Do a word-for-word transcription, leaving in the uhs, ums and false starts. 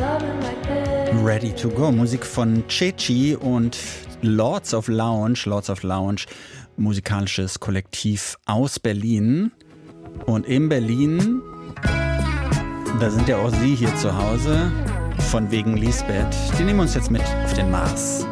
Ready to Go, Musik von Ceci und Lords of Lounge. Lords of Lounge, musikalisches Kollektiv aus Berlin. Und in Berlin, da sind ja auch Sie hier zu Hause, von wegen Lisbeth. Die nehmen uns jetzt mit auf den Mars.